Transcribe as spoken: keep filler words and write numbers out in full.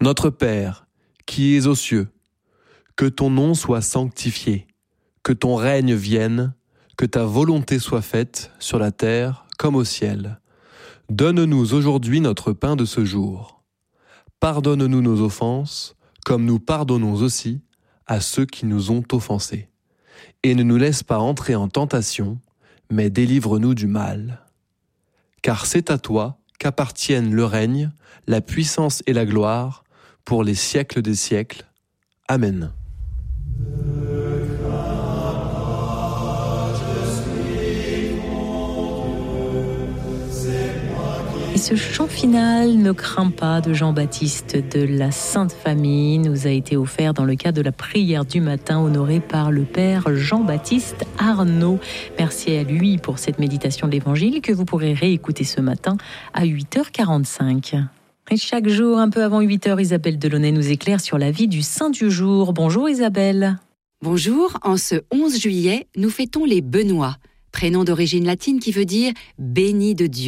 Notre Père, qui es aux cieux, que ton nom soit sanctifié, que ton règne vienne, que ta volonté soit faite sur la terre comme au ciel. Donne-nous aujourd'hui notre pain de ce jour. Pardonne-nous nos offenses, comme nous pardonnons aussi à ceux qui nous ont offensés. Et ne nous laisse pas entrer en tentation, mais délivre-nous du mal. Car c'est à toi qu'appartiennent le règne, la puissance et la gloire, pour les siècles des siècles. Amen. Et ce chant final, Ne crains pas, de Jean-Baptiste de la Sainte Famille, nous a été offert dans le cadre de la prière du matin, honorée par le Père Jean-Baptiste Arnaud. Merci à lui pour cette méditation de l'Évangile que vous pourrez réécouter ce matin à huit heures quarante-cinq. Et chaque jour, un peu avant huit heures, Isabelle Delaunay nous éclaire sur la vie du saint du jour. Bonjour Isabelle. Bonjour, en ce onze juillet, nous fêtons les Benoît, prénom d'origine latine qui veut dire « béni de Dieu ».